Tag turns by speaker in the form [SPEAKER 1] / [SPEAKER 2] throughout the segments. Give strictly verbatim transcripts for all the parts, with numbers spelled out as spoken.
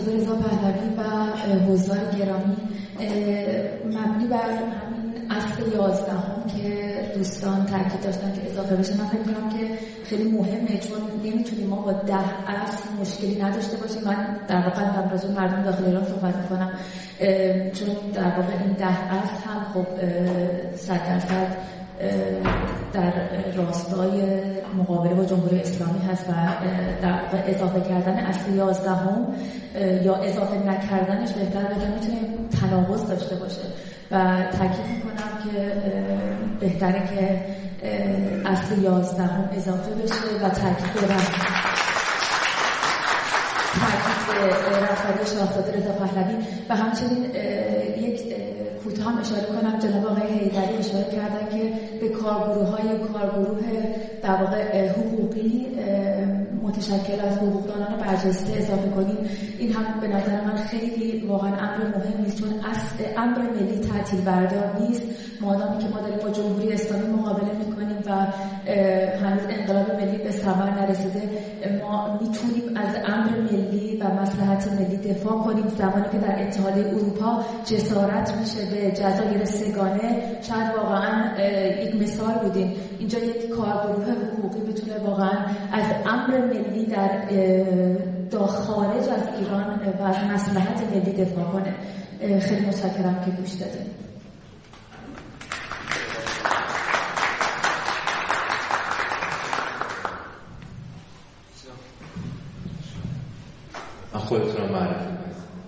[SPEAKER 1] شاهزاده رضا پهلوی و حضار گرامی، مبنی بر همین اصل یازدهم که دوستان تاکید داشتن که اضافه بشه، من فکر می‌کنم که خیلی مهمه، چون نمیتونیم ما با ده اصل مشکلی نداشته باشیم. من در واقع هم راجع به مردم داخل ایران صحبت می‌کنم، چون در واقع این ده اصل هم خب صد درصد در راستای مقابله با جمهوری اسلامی هست و در اضافه کردن اصل یازدهم یا اضافه نکردنش بهتر بگم میتونه تناقض داشته باشه و تاکید میکنم که بهتره که اصل یازدهم اضافه بشه و تاکید به تاکید به رهبری شاهزاده رضا پهلوی و همچنین یک کوتاه هم اشاره کنم. جناب آقای حیدری اشاره کردن که به کارگروه‌های کارگروه در واقع حقوقی متشکل از حقوقدانان برجسته اضافه کنیم. این هم به نظر من خیلی واقعا امر مهم نیست، چون اصل امر ملی تعطیل بردار نیست. مادامی که ما داریم با جمهوری اسلامی مقابله میکنیم و هنوز انقلاب ملی به ثمر نرسیده، ما میتونیم از امر ملی و مصلحت ملی دفاع کنیم زمانی که در اتحادیه اروپا جسارت میشه به جزایر سگانه. شاید واقعا یک مثال بودیم اینجا، یک کارگروه حقوقی بتونه واقعا از امر ملی در داخل خارج از ایران و از مصلحت ملی دفاع کنه. خیلی متشکرم که گوش دادید.
[SPEAKER 2] خودتون رو معرفی کنید.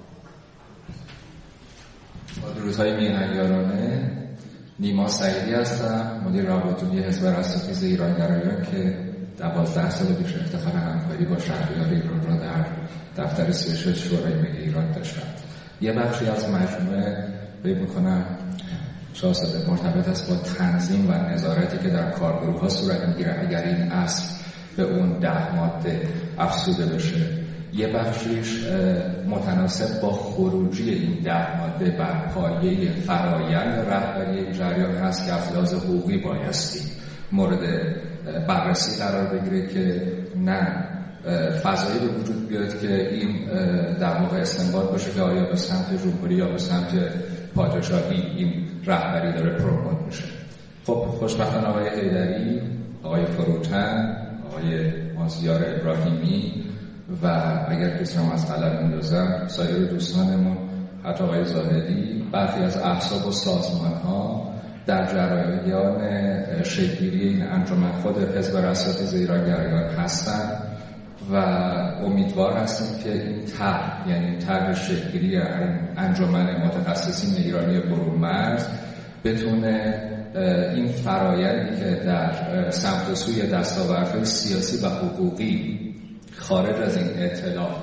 [SPEAKER 3] با درودهای میهنیارانه، نیما سعیدی هستم، مدیر روابط حزب اساتید ایرانگرایان که دوازده سال پیش افتخار همکاری با شهریار ایران را در دفتر سیاست شورای ملی ایران داشتم. یه بخشی از مجموعه فکر می‌کنم شاهزاده مرتبط است با تنظیم و نظارتی که در کارگروه‌ها صورت می‌گیره اگر این اصل به اون ده ماده افزوده بشه. یه بخشیش متناسب با خروجی این ده ماده بر پایه فرایند رهبری این جریان هست که از لحاظ حقوقی بایستی مورد بررسی قرار بگیره که نه فضایی به وجود بیاد که این در واقع استنباط باشه که آیا به سمت جمهوری یا به سمت پادشاهی این رهبری داره پروموت میشه. خب خوشبختانه آقای حیدری، آقای فروتن، آقای مازیار ابراهیمی و اگر کسی هم از قلم اندازم سایر دوستانمون، حتی آقای زاهدی، برخی از احزاب و سازمان ها در جریان شکل‌گیری این انجمن خود حزب اساتید ایرانگرایان هستند و امیدوار هستیم که این طرح، یعنی طرح شکل‌گیری انجمن متخصصین ایرانی برون مرز بتونه این فرایندی که در سمت و سوی دستاوردهای سیاسی و حقوقی خارج از این ائتلاف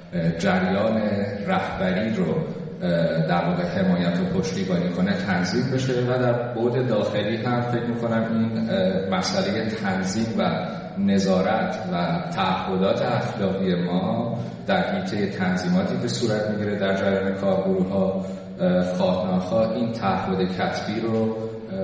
[SPEAKER 3] جریان رهبری رو در واقع حمایت و پشتیبانی کنه تنظیم بشه و در بعد داخلی هم فکر می‌کنم این مسئله تنظیم و نظارت و تعهدات اخلاقی ما در حیطه تنظیماتی که صورت میگیره در جریان کارگروه‌ها خواه ناخواه این تعهد کتبی رو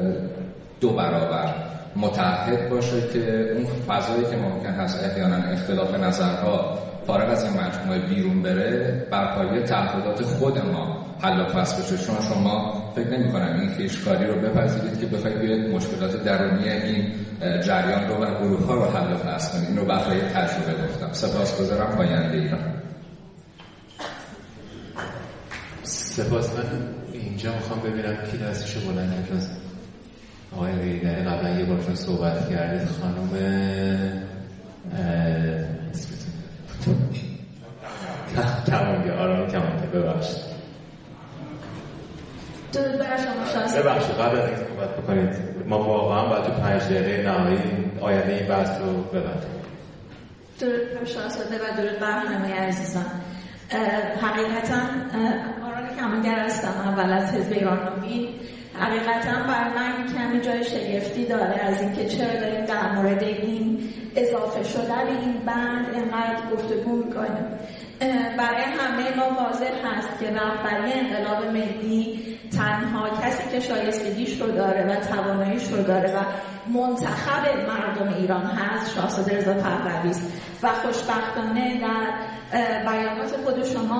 [SPEAKER 3] دو برابر متعهد باشه که اون فضایی که ممکن هست احیانا اختلاف نظرها فارغ از این مجموعه بیرون بره بر پایه تعهدات خود ما حل و فصل بشه. چون شما فکر نمی‌کنم این کشکاری رو بپذیرید که بخواید بیاید مشکلات درونی این جریان رو و گروه‌ها رو حل و فصل کنید. این رو برای تجربه گفتم. سپاسگزارم. پاینده ایران.
[SPEAKER 2] سپاس. من اینجا میخوام ببینم کی دستشو بلند کرده. آقای حیدری قبلا یه بارشون صحبت کردید. خانم کمانگه آرامی کمانگه ببخشید.
[SPEAKER 1] درود بر شما شاهزاده.
[SPEAKER 2] ببخشید قبل از اینکه صحبت بکنید ما واقعا باید تو پنج دقیقه نهایی آینده این بحث رو ببندیم.
[SPEAKER 1] درود بر شاهزاده و درود بر همه عزیزان. حقیقتا آرامی کمانگر هستم، اول از حزب ایران نوین. حقیقتا بر من کمی جای شگفتی داره از اینکه چرا داریم در مورد این اضافه شدن این بند اینقدر گفتگو میکنیم. برای همه ما واضح هست که رهبری انقلاب ملی تنها کسی که شایستگیش رو داره و تواناییش رو داره و منتخب مردم ایران هست شاهزاده رضا پهلوی است و خوشبختانه در بیانات خود شما هم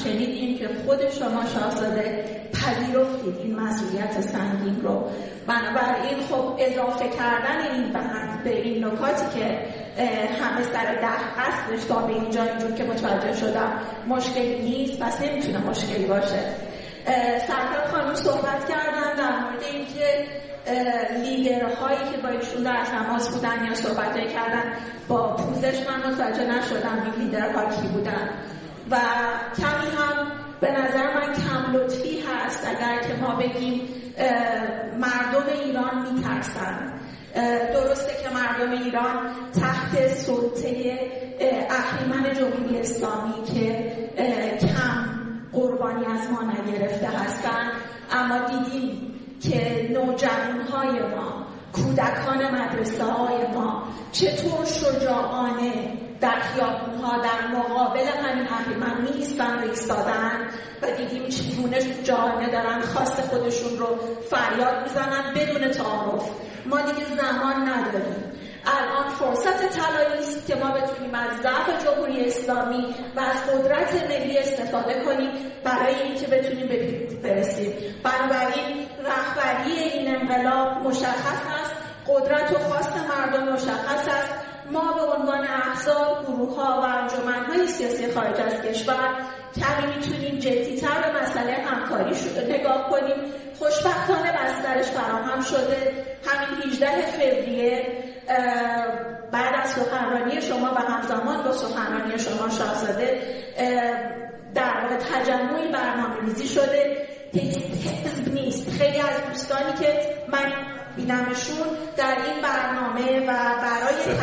[SPEAKER 4] شنیدیم که خود شما شاهزاده پذیرفتید این مسئولیت سنگین رو. بنابراین خب اضافه کردن این بحث به این نکاتی که همه سر ده هستش تا به اینجا اینجور که متوجه شدم مشکلی نیست، پس نمیتونه مشکلی باشه. سرکار خانم صحبت کردن در مورد اینکه لیدرهایی که با ایشون در تماس بودن یا صحبتایی کردن با پوزش من متوجه نشدم این لیدرها کی بودن و کمی هم به نظر من کم لطفی هست اگر که ما بگیم مردم ایران میترسن. درسته که مردم ایران تحت سلطه اهریمن جمهوری اسلامی که کم قربانی از ما نگرفته هستن، اما دیدیم که نوجوانهای ما، کودکان مدرسه های ما چطور شجاعانه در خیابون‌ها در مقابل همین اهریمن می‌ایستن و ایستادن و دیدیم چگونه شجاعانه دارن خواست خودشون رو فریاد میزنن بدون تعارف. ما دیگه زمان نداریم. الان فرصت طلایی است که ما بتونیم از ضعف جمهوری اسلامی و از قدرت ملی استفاده کنیم برای اینکه بتونیم به پیروزی برسیم. بنابراین رهبری این انقلاب مشخص است، قدرت و خواست مردم مشخص است. ما به عنوان احزاب، گروه‌ها و انجمن‌های سیاسی خارج از کشور کمی میتونیم جدی‌تر به مسئله همکاری نگاه کنیم. خوشبختانه بسترش فراهم شده. همین هجدهم فوریه بعد از سخنرانی شما و همزمان با سخنرانی شما شاهزاده در واقع تجمعی برنامه‌ریزی شده. حزب نیست. خیلی از دوستانی که من بینمشون در این برنامه و برای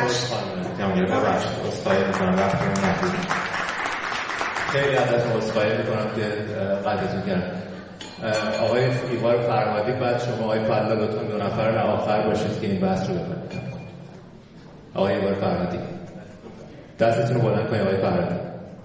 [SPEAKER 2] خیلی ازتون عذرخواهی میکنم که قطعتون کردم. آقای ایوار فرهادی، بعد شما آقای فضل لطفاً دو نفر آخر باشید که این بحث رو بکنید. آقای ایوار فرهادی دستتون رو بلند کنید. آقای فرهادی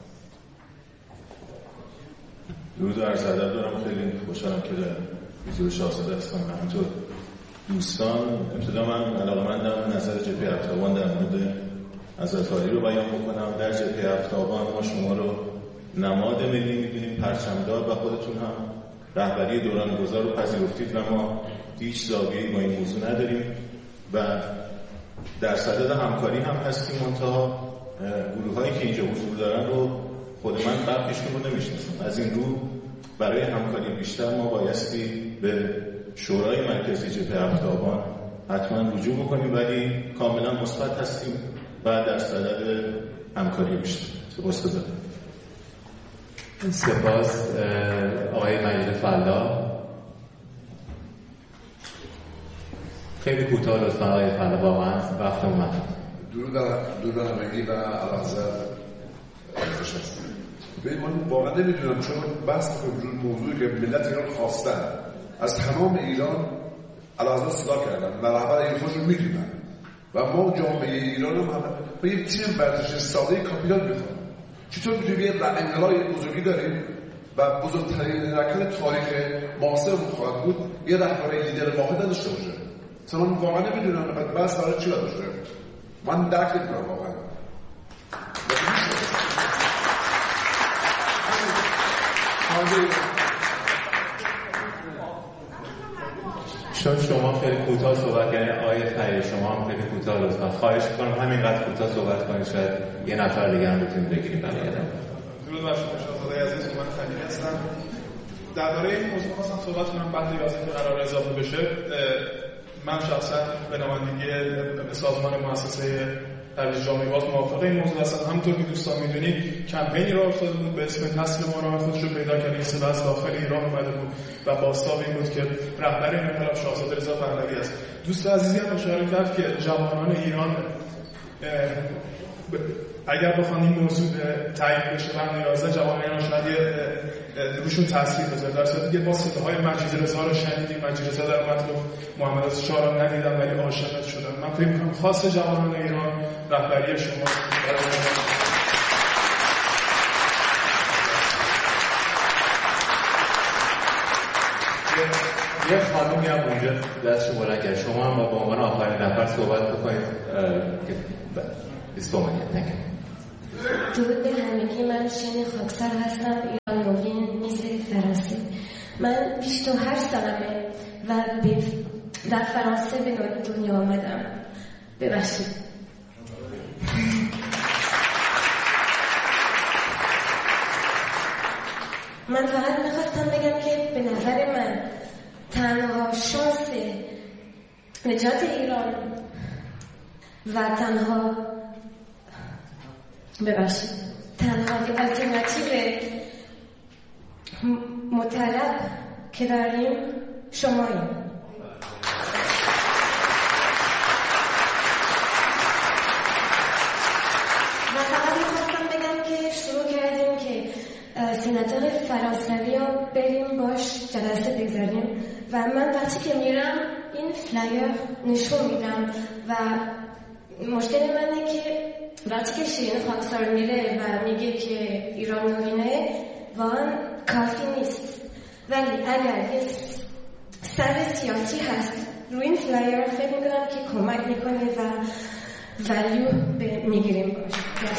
[SPEAKER 5] درود و عرض ادب دارم. خیلی خوشحالم که در حضور شاهزاده هستم. همینطور دوستان، ابتدا من علاقه‌مندم نظر جبهه هفت‌آبان در مورد حضرت علی رو بیان بکنم. در جبهه هفت‌آبان ما شما رو نماد ملی می‌دونیم، پرچمدار، و خودتون هم رهبری دوران گذار رو پذیرفتید و ما هیچ زاویه‌ای با این موضوع نداریم و در صدد همکاری هم هستیم. منتها گروه‌هایی که اینجا حضور دارن رو خود من برخیشون رو نمی‌شناسم. از این رو برای همکاری بیشتر ما بایستی به شورای مرکزی جبهه هفت‌آبان حتما رجوع بکنیم، ولی کاملا مثبت هستیم و در صدد همکاری بیشتر. سپاس گذارم.
[SPEAKER 2] سپاس. آقای مجید فلا خیلی کوتاه لطفا. آقای فلا واقعا وقت اومد.
[SPEAKER 6] درود درود همگی و اعلیحضرت ارزش هست. ببین من واقعا نمیدونم چون بحث وجود موضوعی که ملت ایران خواستن از تمام ایران اعلیحضرت صدا کردن و رهبر این خودشون میدونن و ما جامعه ایران هم با یک تیم ورزش ساده کاپیتان میخوام. چطور میتونیم یه انقلاب بزرگی داریم و بزرگترین رکن تاریخ معاصر خواهد بود یه رهبر لیدر واحد نداشته باشه؟ مثلا من واقعا نمیدونم بحث برای چی داشته. من درک نمیکنم واقعا.
[SPEAKER 2] چون شما خیلی کوتاه صحبت کردین آقای خیلی، شما هم خیلی کوتاه لطفا. خواهش می‌کنم همینقدر کوتاه صحبت کنید، شاید یه نفر دیگه هم بتونیم بگیریم برای ادامه.
[SPEAKER 7] درود بر شما شاهزاده عزیز، من خلیل هستم. درباره این موضوع خواستم صحبت کنم بعد از اینکه قرار اضافه بشه. من شخصا به نمایندگی سازمان مؤسسه ترویج جامعه باز موافق این موضوع هستم. همونطور که دوستان میدونید کمپینی راه افتاده بود به اسم نسل ما راه خودش رو پیدا کرد. این سه از داخل ایران اومده بود و بازتاب این بود که رهبر این انقلاب شاهزاده رضا پهلوی است. دوست عزیزی هم اشاره کرد که جوانان ایران اگر بخوان این موضوع تعیین بشه و نیازه جوانان شاید روشون تاثیر بذاره. در صورتی که با صداهای مجید رضا رو شنیدیم، مجید رضا در مطلب محمد رضا شاه رو ندیدم ولی عاشقش شدم. من فکر می‌کنم خاص جوانان ایران رهبری شما
[SPEAKER 2] یه خانومی هم اونجا دستشو بلند کرد. شما هم با عنوان آخرین نفر صحبت بکنید که بیست تومانیه.
[SPEAKER 8] درود به همگی. من شین خاکسر هستم، ایران من بیست و هشت سالمه و در فرانسه به دنیا آمدم. ببخشید. من فقط میخواستم بگم که به نظر من تنها شانس نجات ایران و تنها ببخشید تنها الترناتیو مطلب که داریم شماییم. و فقط میخواستم بگم که شروع کردیم که سیناتور فرانسوی رو بریم باش جلسه بگذاریم و من وقتی که میرم این فلایر نشون میدم و مشکل منه که وقتی که شیرین خاکسار میره و میگه که ایران نوینه واقعا کافی نیست، ولی اگر یه سر سیاسی هست روی این فلایر فکر میکنم که کمک میکنه و ولیو میگیریم باش.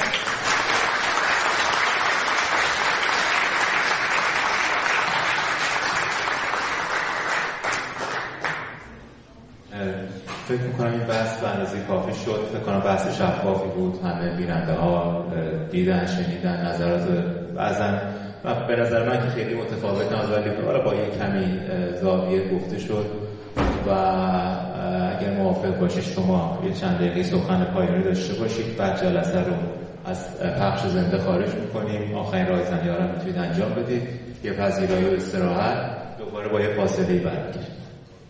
[SPEAKER 2] فکر میکنم این بحث به اندازه کافی شد. فکر کنم بحث شفافی بود، همه بیننده ها دیدن شنیدن نظرات بعضن و به نظر من که خیلی متفاوت نبود ولی حالا با یک کمی زاویه گفته شد و اگر موافق باشید شما یه چند دقیقه سخن پایانی داشته باشید بعد جلسه رو از پخش زنده خارج میکنیم. آخرین رایزنی ها رو میتونید انجام بدید، یه پذیرایی و استراحت، دوباره با یه فاصله برگردید.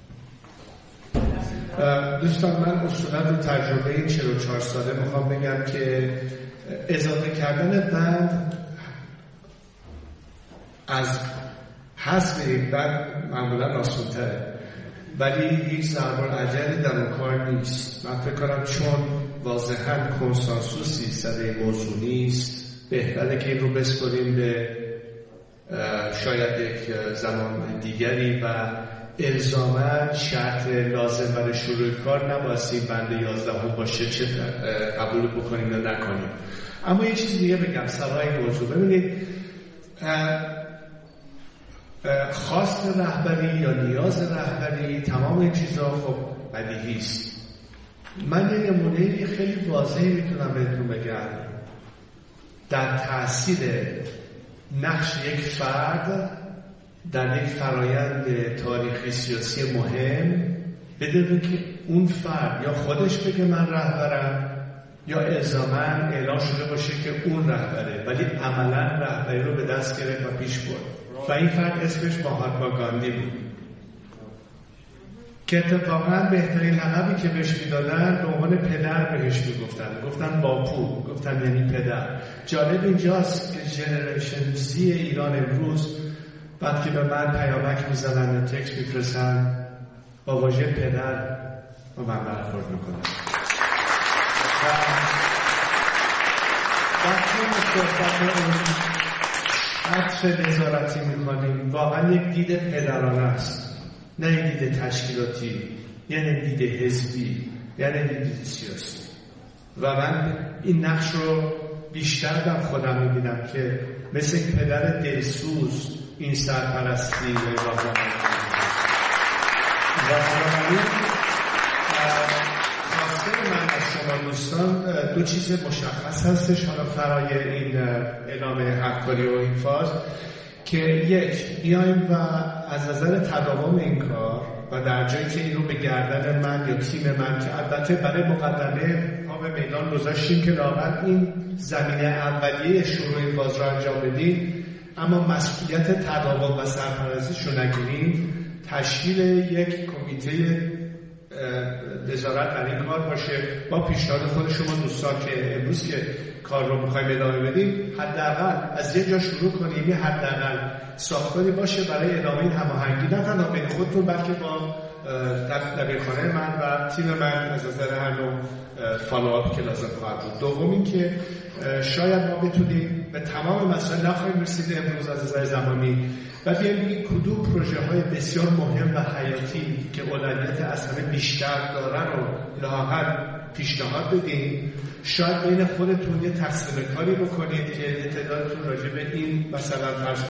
[SPEAKER 9] دوستان من اصولا رو تجربه چهل و چهار ساله میخوام بگم که اضافه کردن بند از حذف یک بند معمولا آسان‌تره ولی هیچ ضرب العجلی در اون کار نیست. من فکر کنم چون واضحاً کنسانسوسی سر این موضوع نیست بهتره که این رو بسپاریم به شاید یک زمان دیگری و الزاماً شرط لازم برای شروع کار نباید بند یازده باشه چه قبول بکنیم یا نکنیم. اما یه چیز دیگه بگم سرای موضوع. ببینید خواست رهبری یا نیاز رهبری تمام این چیزها خب بدیهی است. من یه نمونه خیلی واضحی میتونم بهتون بگم در تاثیر نقش یک فرد در یک فرایند تاریخی سیاسی مهم بدون که اون فرد یا خودش بگه من رهبرم یا الزاماً اعلام شده باشه که اون رهبره ولی عملاً رهبری رو به دست گرفت و پیش برد و این فرد اسمش مهاتما گاندی بود که اتفاقاً بهترین لقبی که بهش میدادن به عنوان پدر بهش میگفتن، گفتن باپو، گفتن یعنی پدر. جالب اینجاست که جنریشن زی ایران امروز بعد که به من پیامک میزنن تکست میفرستن با واژه پدر با من برخورد میکنن. وقتی صحبت عطف نظارتی میکنیم واقعا یک دید پدرانه است، نه یک دید تشکیلاتی، یعنی دید حزبی، یعنی دید سیاسی. و من این نقش رو بیشتر در خودم میبینم که مثل یک پدر دلسوز این سرپرستی و اضافه و بنابراین خواسته من از شما دوستان دو چیز مشخص هستش حالا فرای این اعلام همکاری و این فاز که یک بیایم و از نظر تداوم این کار و در جایی که این رو به گردن من یا تیم من که البته برای مقدمه ما به میدان گذاشتیم که لااقل این زمینه اولیه شروع این فاز رو انجام بدیم اما مسئولیت تداوم و سرپرستیش رو نگیریم، تشکیل یک کمیته نظارت بر این کار باشه با پیشنهاد خود شما دوستان که امروز که کار رو می‌خوایم ادامه بدیم حداقل از یه جا شروع کنیم، یه حداقل ساختاری باشه برای ادامه این هماهنگی نه تنها بین خودتون بلکه با دبیرخانه من و تیم من از نظر هر نوع فالوآپ که لازم خواهد بود. دوم این که شاید ما بتونیم به تمام مسائل نخواهیم رسید امروز از نظر زمانی و بیایم بگیم کدوم پروژه های بسیار مهم و حیاتی که اولویت از همه بیشتر دارن رو لااقل پیشنهاد بدیم. شاید بین خودتون یه تقسیم کاری بکنید که تعدادتون راجع به این مثلا فرض پروژه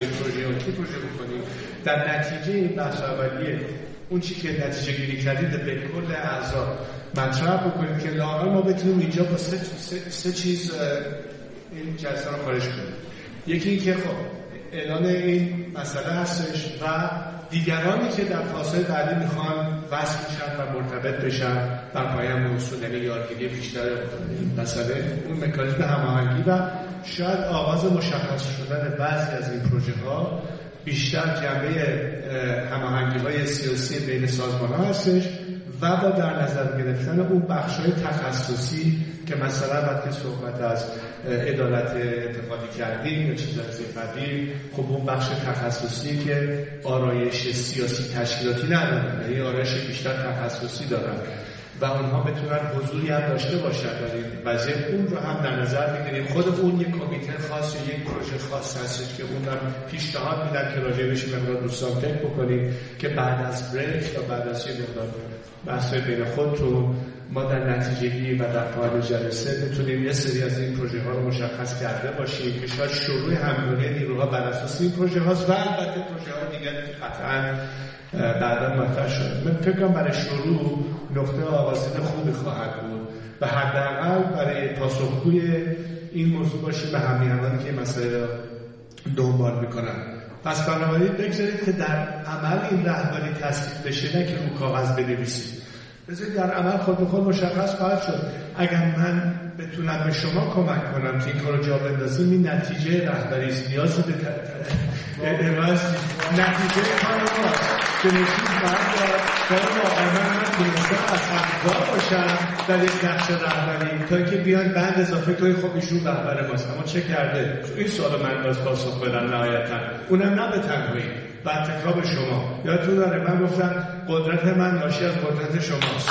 [SPEAKER 9] نیویورکی پروژه بکنیم. در نتیجه این بحث اولیه اون چی که نتیجه گیری کردید به کل اعضا مطرح بکنید که لااقل ما بتونیم اینجا با سه, سه, سه چیز این جلسه رو خارج کنیم. یکی این که خب اعلان این مسئله هستش و دیگرانی که در فاصله بعدی میخوان وصل میشن و مرتبط بشن بر پایه موضوع، یعنی یادگیری بیشتر این مسئله، اون مکانیزم هماهنگی و شاید آغاز مشخص شدن بعضی از این پروژه ها بیشتر جنبه هماهنگی های سیاسی بین سازمان ها هستش و با در نظر گرفتن اون بخش های تخصصی که مثلا وقتی صحبت از عدالت انتقادی کردیم یا چیزهای قدیم، خب اون بخش تخصصی که آرایش سیاسی تشکیلاتی ندارن، یعنی آرایش بیشتر تخصصی دارن و اونها بتونن حضوری هم داشته باشن در این وضعیت، اون رو هم در نظر میگیریم. خود اون یک کمیته خاص یا یک پروژه خاص هستش که اون هم پیشنهاد میدن که راجع بهش مقدار دوستان فکر بکنیم که بعد از بریک و بعد از این مقدار بحث‌های بین خودتون ما در نتیجه‌گیری و در پایان جلسه بتونیم یه سری از این پروژه ها رو مشخص کرده باشیم که شاید شروع همکاری نیروها بر اساس این پروژه هاست و البته پروژه های دیگری که قطعاً بعدا مطرح شد. من فکر کنم برای شروع نقطه آغازین خوبی خواهد بود و حداقل برای پاسخگوی این موضوع باشیم به همیهنانی که این مسئله رو دنبال میکنن. پس بنابراین بگذارید که در عمل این رهبری تصدیق بشه، نه که رو کاغذ بنویسید. بذارید در عمل خود به خود مشخص خواهد شد. اگر من بتونم به شما کمک کنم که این کار رو جا بندازیم، این نتیجه رهبری است. نیاز به عوض نتیجه کار ما که نشید باید باید واقعا من تونستم از حقدار باشم در یک نقش رهبری تا اینکه بیان بند اضافه کنید خب ایشون رهبر ماست. اما چه کرده؟ این سوال من باز پاسخ بدم نهایتا، اونم نه به تنهایی و اتکاب شما. یادتون داره من گفتم قدرت من ناشی از قدرت شماست.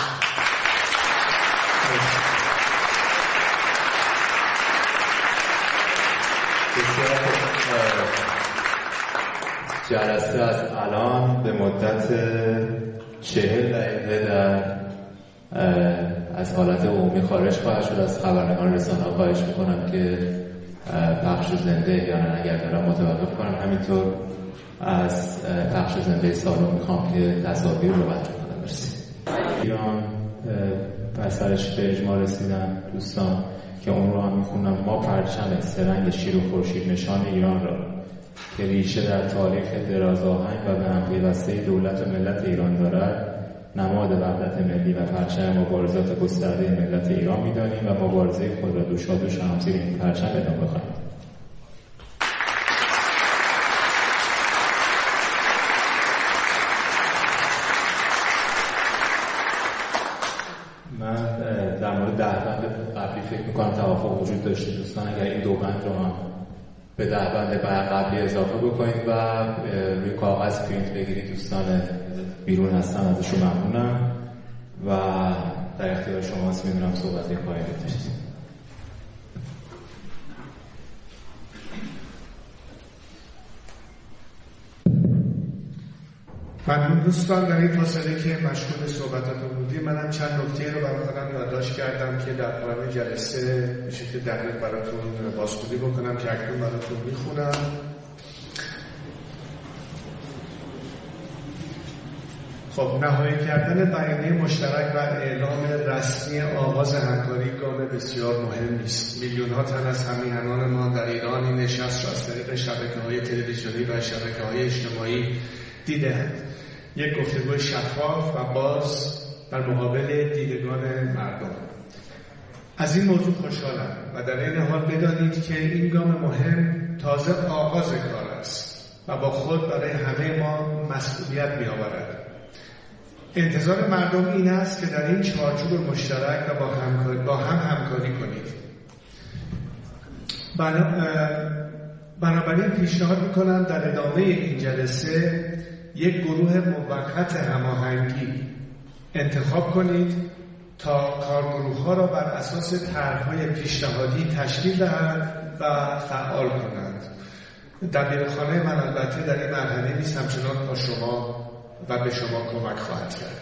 [SPEAKER 2] جلسه از الان به مدت چهل دقیقه در از حالت عمومی خارج خواهد شد. از خبرنگاران رسانه خواهش میکنم که پخش زنده یا نه اگر دارم متوقف کنم. همینطور از پخش زنده سالن میخوام که تصاویر رو بچه کنم. مرسی. ایران پسرش به اجماع رسیدن دوستان که اون رو هم میخونم. ما پرچم سرنگ شیر و خورشید نشان ایران را که ریشه در تاریخ دراز آهنگ و به هم پیوسته دولت و ملت ایران دارد، نماد وحدت ملی و پرچم مبارزات گسترده ملت ایران می‌دانیم و مبارزه خود را دوشادوش هم زیر این پرچم ادامه خواهیم. من در مورد دهبند قبلی فکر می‌کنم توافق وجود داشته دوستان، اگر این دو بند رو هم به دهبند قبلی اضافه بکنید و روی کاغذ پرینت بگیرید. دوستان بیرون هستن ازشون ممنونم و در اختیار شماست. میدونم صحبتی پایین داشتید.
[SPEAKER 9] ممنون دوستان. در این فاصله که مشغول صحبتاتون بودیم منم چند نکته رو برای خودم یادداشت کردم که در پایان جلسه به شکل دقیق براتون بازخوانی بکنم که اکنون براتون میخونم. خب نهایی کردن بیانیه مشترک و اعلام رسمی آغاز همکاری گام بسیار مهمی است. میلیون ها تن از همیهنان ما در ایران این نشست را از طریق شبکه‌های تلویزیونی و شبکه‌های اجتماعی دیدند. یک گفتگوی شفاف و باز در مقابل دیدگان مردم. از این موضوع خوشحالم و در این حال بدانید که این گام مهم تازه آغاز کار است و با خود برای همه ما مسئولیت می‌آورد. انتظار مردم این است که در این چارچوب مشترک و با, همکاری، با هم همکاری کنید. بنا... بنابراین پیشنهاد می‌کنم در ادامه این جلسه یک گروه موقت هماهنگی انتخاب کنید تا کارگروه‌ها را بر اساس طرح‌های پیشنهادی تشکیل دهند و فعال کنند. دبیرخانه من البته در این مرحله نیست، همچنان با شما و به شما کمک خواهد کرد.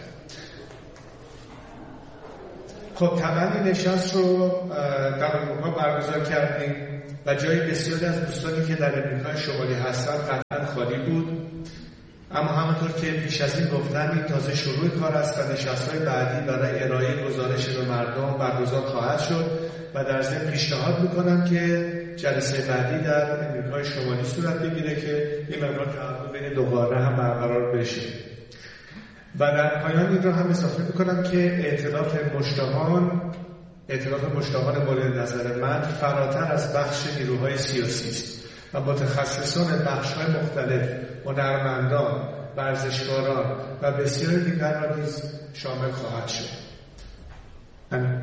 [SPEAKER 9] خب طبعا این نشست رو در اروپا برگزار کردیم و جای بسیاری از دوستانی که در امریکای شمالی هستن قطعا خالی بود. اما همونطور که پیش از این گفتم این تازه شروع کار است و نشست‌های بعدی برای ارائه گزارش به مردم برگزار خواهد شد و در ضمن پیشنهاد میکنم که جلسه بعدی در امریکای شمالی صورت بگیره که این مقدار تعامل بین دو قاره هم برقرار بشه. و در پایان این را هم اضافه میکنم که ائتلاف مشتاقان ائتلاف مشتاقان مورد نظر من فراتر از بخش نیروهای سیاسی است و متخصصان بخش‌های مختلف، هنرمندان، ورزشکاران و بسیاری دیگر را نیز شامل خواهد شد.